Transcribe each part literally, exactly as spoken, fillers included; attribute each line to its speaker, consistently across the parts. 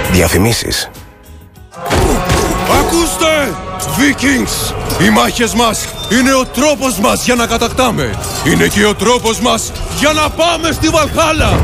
Speaker 1: Διαφημίσεις.
Speaker 2: Ακούστε! Vikings! Οι μάχες μας είναι ο τρόπος μας για να κατακτάμε. Είναι και ο τρόπος μας για να πάμε στη Βαλχάλα.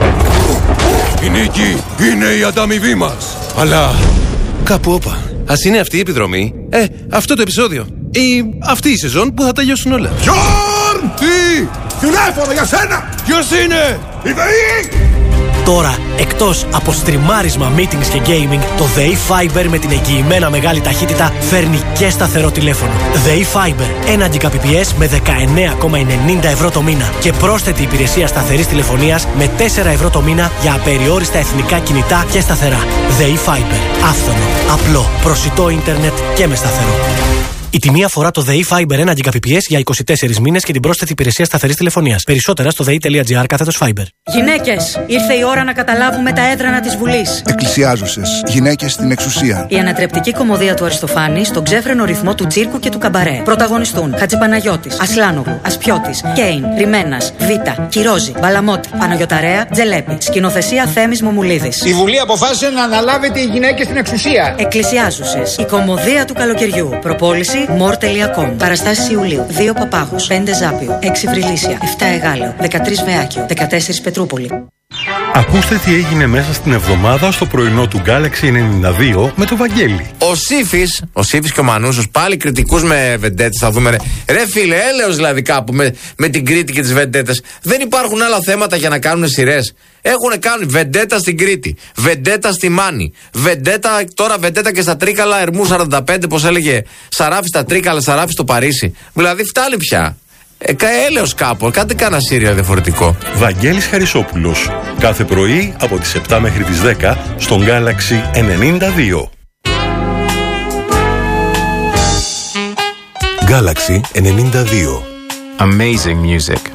Speaker 2: Η νίκη είναι η ανταμοιβή μας. Αλλά κάπου όπα. Ας είναι αυτή η επιδρομή, ε, αυτό το επεισόδιο ή αυτή η σεζόν που θα τελειώσουν όλα.
Speaker 3: Γιόρν!
Speaker 2: Τι!
Speaker 3: Τηλέφωνο για σένα!
Speaker 2: Ποιος είναι?
Speaker 3: Η ΔΕΗ!
Speaker 4: Τώρα, εκτός από στριμάρισμα, meetings και gaming, το ΔΕΗ Fiber με την εγγυημένα μεγάλη ταχύτητα φέρνει και σταθερό τηλέφωνο. ΔΕΗ Fiber, ένα Gbps με δεκαεννέα κόμμα ενενήντα ευρώ το μήνα και πρόσθετη υπηρεσία σταθερής τηλεφωνίας με τέσσερα ευρώ το μήνα για απεριόριστα εθνικά κινητά και σταθερά. ΔΕΗ Fiber, άφθονο, απλό, προσιτό ίντερνετ και με σταθερό. Η τιμή αφορά το ΔΕΗ Fiber ένα Gbps για είκοσι τέσσερις μήνες και την πρόσθετη υπηρεσία σταθερής τηλεφωνίας. Περισσότερα στο δei.gr κάθετος Fiber.
Speaker 5: Γυναίκες, ήρθε η ώρα να καταλάβουμε τα έδρανα της Βουλής.
Speaker 6: Εκκλησιάζουσες, γυναίκες στην εξουσία.
Speaker 5: Η ανατρεπτική κωμωδία του Αριστοφάνη στον ξέφρενο ρυθμό του τσίρκου και του καμπαρέ. Πρωταγωνιστούν Χατζηπαναγιώτης, Ασλάνογλου, Ασπιώτης, Κέιν, Ρημένας, Βίτα, Κυρόζη, Μπαλαμότη, Παναγιωταρέα, Τζελέπη. Σκηνοθεσία Θέμης Μομουλίδης.
Speaker 7: Η Βουλή αποφάσισε να αναλάβετε οι γυναίκες στην εξουσία.
Speaker 5: Εκκλησιάζουσες, η κωμωδία του καλοκαιριού. Προπόληση more τελεία com. Παραστάσεις Ιουλίου. δύο Παπάγους, πέντε Ζάπιο, έξι Βρυλίσια, επτά Εγάλεο, δεκατρείς Βεάκιο, δεκατέσσερις Πετρούπολη.
Speaker 8: Ακούστε τι έγινε μέσα στην εβδομάδα στο πρωινό του Galaxy ενενήντα δύο με το Βαγγέλη.
Speaker 9: Ο Σύφης, ο Σύφης και ο Μανούσος πάλι κριτικούς με βεντέτες. Θα δούμε, ρε, ρε φίλε, έλεος δηλαδή κάπου με, με την Κρήτη και τις βεντέτες. Δεν υπάρχουν άλλα θέματα για να κάνουν σειρές. Έχουν κάνει βεντέτα στην Κρήτη, βεντέτα στη Μάνη, βεντέτα, τώρα βεντέτα και στα Τρίκαλα Ερμού σαράντα πέντε, πως έλεγε Σαράφη στα Τρίκαλα, Σαράφη στο Παρίσι. Δηλαδή φτάνει πια. Ε, έλεος κάπου, κάντε κάνα σύρια διαφορετικό.
Speaker 8: Βαγγέλης Χαρισόπουλος, κάθε πρωί από τις επτά μέχρι τις δέκα στον Galaxy ενενήντα δύο.
Speaker 1: Galaxy ενενήντα δύο.
Speaker 10: Amazing music.